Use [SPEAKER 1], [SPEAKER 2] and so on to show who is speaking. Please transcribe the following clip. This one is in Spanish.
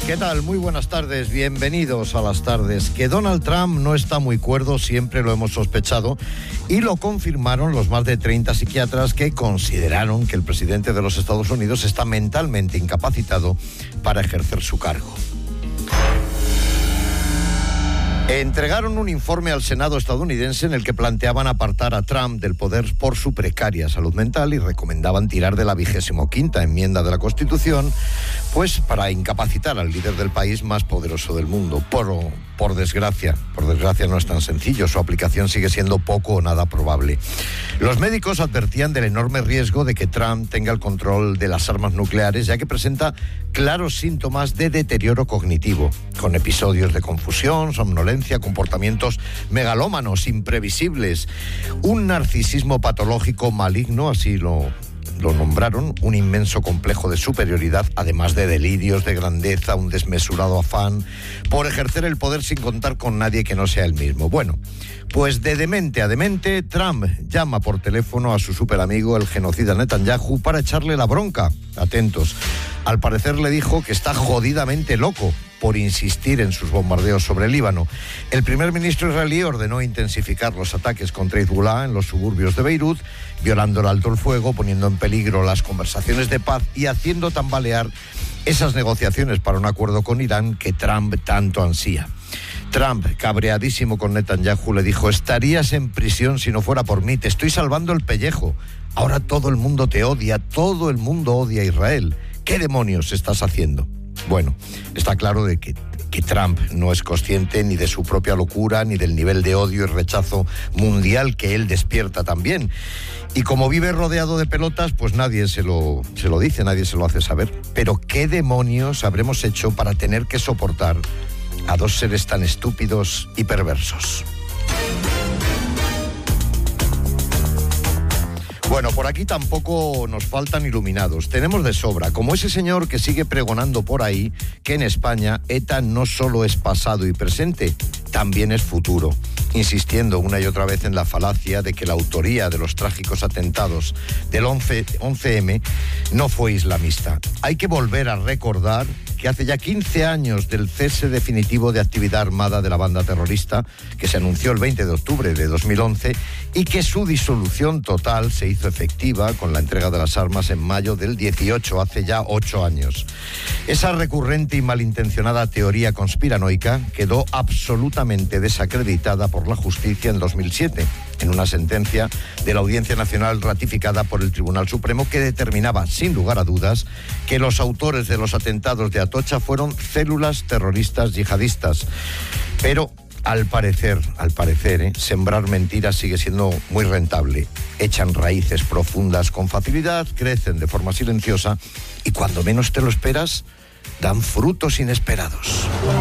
[SPEAKER 1] ¿Qué tal? Muy buenas tardes, bienvenidos a las tardes. Que Donald Trump no está muy cuerdo siempre lo hemos sospechado y lo confirmaron los más de 30 psiquiatras que consideraron que el presidente de los Estados Unidos está mentalmente incapacitado para ejercer su cargo. Entregaron un informe al Senado estadounidense en el que planteaban apartar a Trump del poder por su precaria salud mental y recomendaban tirar de la 25ª enmienda de la Constitución, pues para incapacitar al líder del país más poderoso del mundo. Por desgracia no es tan sencillo, su aplicación sigue siendo poco o nada probable. Los médicos advertían del enorme riesgo de que Trump tenga el control de las armas nucleares, ya que presenta claros síntomas de deterioro cognitivo, con episodios de confusión, somnolencia, comportamientos megalómanos, imprevisibles, un narcisismo patológico maligno, así lo nombraron, un inmenso complejo de superioridad, además de delirios de grandeza, un desmesurado afán por ejercer el poder sin contar con nadie que no sea él mismo. Bueno, pues de demente a demente, Trump llama por teléfono a su superamigo, el genocida Netanyahu, para echarle la bronca. Atentos. Al parecer le dijo que está jodidamente loco por insistir en sus bombardeos sobre el Líbano. El primer ministro israelí ordenó intensificar los ataques contra Hezbollah en los suburbios de Beirut, violando el alto el fuego, poniendo en peligro las conversaciones de paz y haciendo tambalear esas negociaciones para un acuerdo con Irán que Trump tanto ansía. Trump, cabreadísimo con Netanyahu, le dijo: estarías en prisión si no fuera por mí, te estoy salvando el pellejo. Ahora todo el mundo te odia, todo el mundo odia a Israel. ¿Qué demonios estás haciendo? Bueno, está claro de que Trump no es consciente ni de su propia locura, ni del nivel de odio y rechazo mundial que él despierta también. Y como vive rodeado de pelotas, pues nadie se lo dice, nadie se lo hace saber. Pero ¿qué demonios habremos hecho para tener que soportar a dos seres tan estúpidos y perversos? Bueno, por aquí tampoco nos faltan iluminados. Tenemos de sobra, como ese señor que sigue pregonando por ahí que en España ETA no solo es pasado y presente, también es futuro, insistiendo una y otra vez en la falacia de que la autoría de los trágicos atentados del 11M no fue islamista. Hay que volver a recordar que hace ya 15 años del cese definitivo de actividad armada de la banda terrorista, que se anunció el 20 de octubre de 2011, y que su disolución total se hizo efectiva con la entrega de las armas en mayo del 18, hace ya 8 años. Esa recurrente y malintencionada teoría conspiranoica quedó absolutamente desacreditada por la justicia en 2007, en una sentencia de la Audiencia Nacional ratificada por el Tribunal Supremo que determinaba, sin lugar a dudas, que los autores de los atentados de Atocha fueron células terroristas yihadistas. Pero al parecer, sembrar mentiras sigue siendo muy rentable. Echan raíces profundas con facilidad, crecen de forma silenciosa y cuando menos te lo esperas, dan frutos inesperados.